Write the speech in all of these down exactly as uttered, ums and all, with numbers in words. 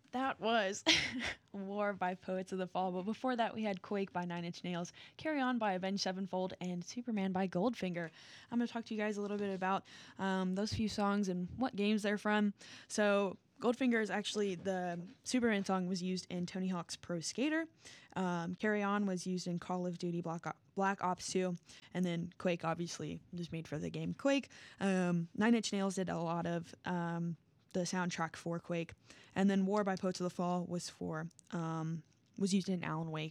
That was War by Poets of the Fall. But before that, we had Quake by Nine Inch Nails, Carry On by Avenged Sevenfold, and Superman by Goldfinger. I'm going to talk to you guys a little bit about um, those few songs and what games they're from. So, Goldfinger is actually the Superman song was used in Tony Hawk's Pro Skater. Um, Carry On was used in Call of Duty Black, Op- Black Ops two. And then Quake, obviously, was made for the game Quake. Um, Nine Inch Nails did a lot of um, the soundtrack for Quake. And then War by Poets of the Fall was for um, was used in Alan Wake,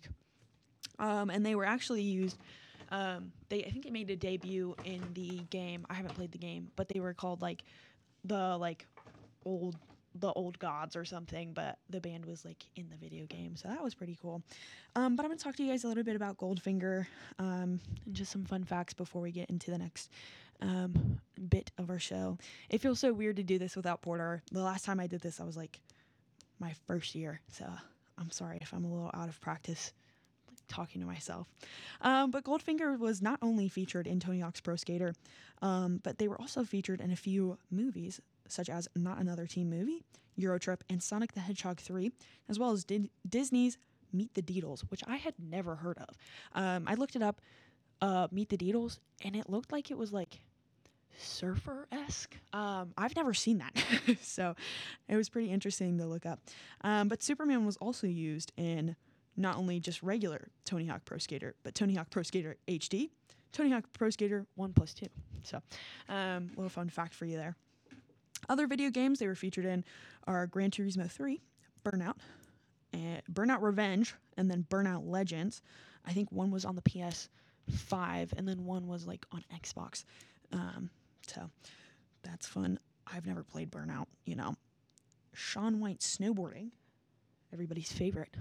um, and they were actually used. Um, they I think it made a debut in the game. I haven't played the game, but they were called like the like old the old gods or something. But the band was like in the video game, so that was pretty cool. Um, but I'm gonna talk to you guys a little bit about Goldfinger um, and just some fun facts before we get into the next um, bit of our show. It feels so weird to do this without Porter. The last time I did this, I was like my first year, so I'm sorry if I'm a little out of practice like, talking to myself. Um, but Goldfinger was not only featured in Tony Hawk's Pro Skater, um, but they were also featured in a few movies, such as Not Another Teen Movie, Eurotrip, and Sonic the Hedgehog three, as well as Di- Disney's Meet the Deedles, which I had never heard of. Um, I looked it up, uh, Meet the Deedles, and it looked like it was like surfer-esque. Um, I've never seen that, so it was pretty interesting to look up. Um, but Superman was also used in not only just regular Tony Hawk Pro Skater, but Tony Hawk Pro Skater H D, Tony Hawk Pro Skater one plus two. So, um, little fun fact for you there. Other video games they were featured in are Gran Turismo three, Burnout, and Burnout Revenge, and then Burnout Legends. I think one was on the P S five, and then one was like on Xbox. Um, So that's fun. I've never played Burnout, you know. Shaun White Snowboarding, everybody's favorite.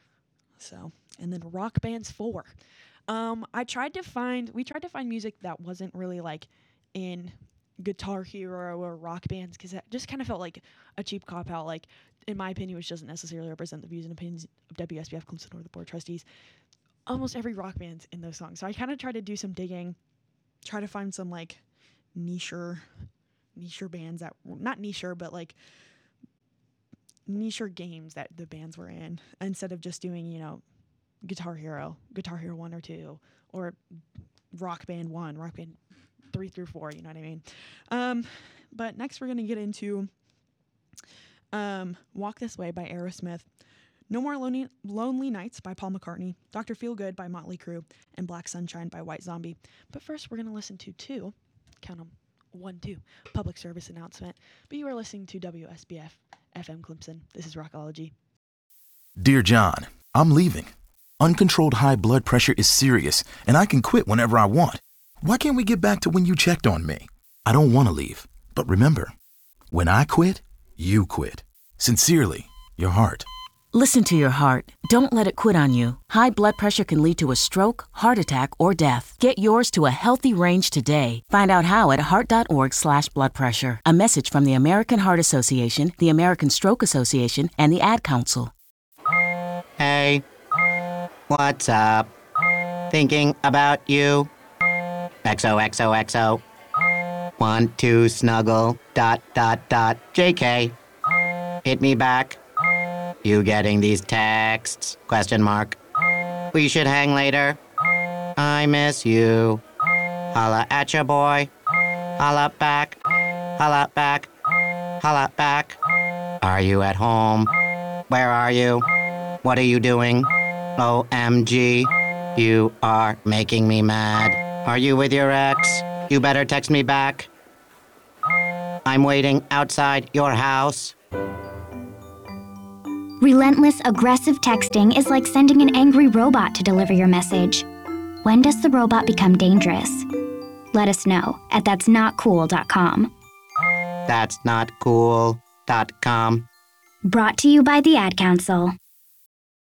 So, and then Rock Bands four. Um, I tried to find, we tried to find music that wasn't really like in Guitar Hero or Rock Bands because it just kind of felt like a cheap cop out. Like, in my opinion, which doesn't necessarily represent the views and opinions of W S B F Clemson or the Board of Trustees. Almost every rock band's in those songs. So I kind of tried to do some digging, try to find some like nicher nicher bands that not nicher but like nicher games that the bands were in instead of just doing, you know, Guitar Hero, Guitar Hero one or two, or Rock Band one, Rock Band three through four, you know what I mean? Um, but next we're going to get into um, Walk This Way by Aerosmith, No More Lonely, Lonely Nights by Paul McCartney, Doctor Feelgood by Motley Crue, and Black Sunshine by White Zombie. But first we're going to listen to two count them, one, two, public service announcement. But you are listening to W S B F F M Clemson. This is Rockology. Dear John, I'm leaving. Uncontrolled high blood pressure is serious, and I can quit whenever I want. Why can't we get back to when you checked on me? I don't want to leave, but remember, when I quit, you quit. Sincerely, your heart. Listen to your heart. Don't let it quit on you. High blood pressure can lead to a stroke, heart attack, or death. Get yours to a healthy range today. Find out how at heart.org slash blood pressure. A message from the American Heart Association, the American Stroke Association, and the Ad Council. Hey, what's up? Thinking about you. X O X O X O. Want to snuggle, dot, dot, dot, J K. Hit me back. You getting these texts? Question mark. We should hang later. I miss you. Holla at ya, boy. Holla back. Holla back. Holla back. Are you at home? Where are you? What are you doing? O M G. You are making me mad. Are you with your ex? You better text me back. I'm waiting outside your house. Relentless, aggressive texting is like sending an angry robot to deliver your message. When does the robot become dangerous? Let us know at that's not cool dot com. That's not cool dot com. Brought to you by the Ad Council.